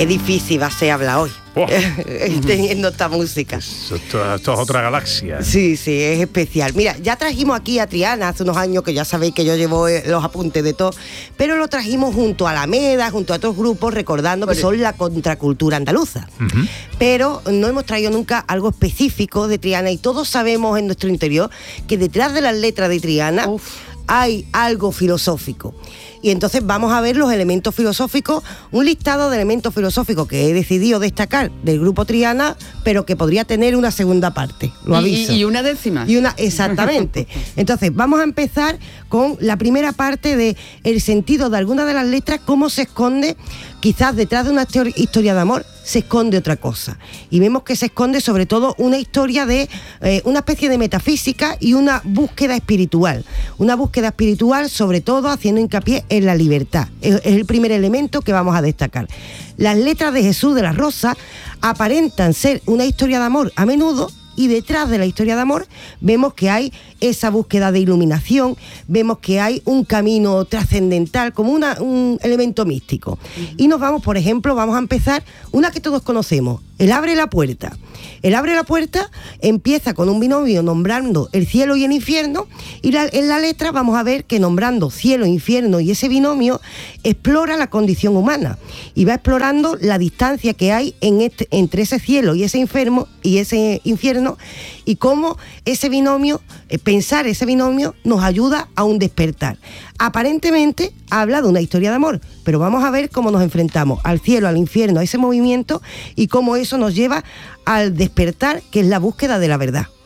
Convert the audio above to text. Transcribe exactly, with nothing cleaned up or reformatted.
Qué difícil va a ser hablar hoy, oh. teniendo esta música. Esto, esto es otra galaxia. Sí, sí, es especial. Mira, ya trajimos aquí a Triana hace unos años, que ya sabéis que yo llevo los apuntes de todo, pero lo trajimos junto a Alameda, junto a otros grupos, recordando que son la contracultura andaluza. Uh-huh. Pero no hemos traído nunca algo específico de Triana, y todos sabemos en nuestro interior que detrás de las letras de Triana Uf. hay algo filosófico. Y entonces vamos a ver los elementos filosóficos, un listado de elementos filosóficos que he decidido destacar del grupo Triana, pero que podría tener una segunda parte, lo aviso. Y, y una décima. Y una, exactamente. Entonces vamos a empezar con la primera parte de el sentido de algunas de las letras, cómo se esconde, quizás detrás de una historia de amor, se esconde otra cosa. Y vemos que se esconde sobre todo una historia de eh, una especie de metafísica y una búsqueda espiritual. Una búsqueda espiritual sobre todo haciendo hincapié en la libertad. Es, es el primer elemento que vamos a destacar. Las letras de Jesús de la Rosa aparentan ser una historia de amor a menudo, y detrás de la historia de amor vemos que hay esa búsqueda de iluminación, vemos que hay un camino trascendental, como una, un elemento místico. Uh-huh. Y nos vamos, por ejemplo, vamos a empezar una que todos conocemos, el abre la puerta. El abre la puerta empieza con un binomio nombrando el cielo y el infierno, y la, en la letra vamos a ver que nombrando cielo, infierno y ese binomio explora la condición humana y va explorando la distancia que hay en este, entre ese cielo y ese infierno, y ese infierno, y cómo ese binomio, eh, pensar ese binomio nos ayuda a un despertar. Aparentemente habla de una historia de amor, pero vamos a ver cómo nos enfrentamos al cielo, al infierno, a ese movimiento, y cómo eso nos lleva al despertar, que es la búsqueda de la verdad.